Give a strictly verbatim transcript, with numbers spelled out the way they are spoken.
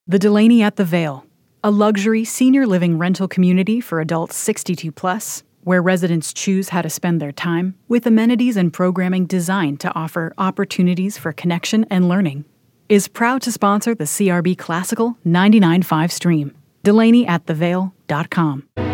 The Delaney at the Vale, a luxury senior living rental community for adults sixty-two plus, where residents choose how to spend their time, with amenities and programming designed to offer opportunities for connection and learning, is proud to sponsor the C R B Classical ninety-nine point five stream. Delaney at the Vale dot com.